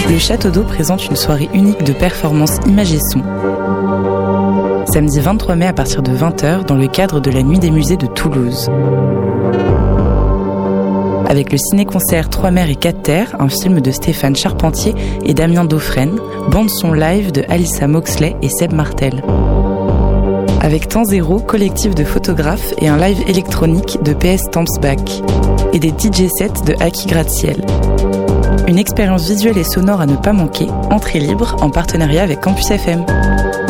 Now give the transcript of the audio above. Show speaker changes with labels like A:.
A: le Château d'Eau présente une soirée unique de performances images et son. Samedi 23 mai à partir de 20h dans le cadre de la Nuit des musées de Toulouse. Avec le ciné-concert 3 mers et 4 terres, un film de Stéphane Charpentier et Damien Dauphren, bande-son live de Alyssa Moxley et Seb Martel. Avec Temps Zéro, collectif de photographes et un live électronique de PS Tampsbach. Et des DJ sets de Aki Gratte-Ciel. Une expérience visuelle et sonore à ne pas manquer, entrée libre en partenariat avec Campus FM.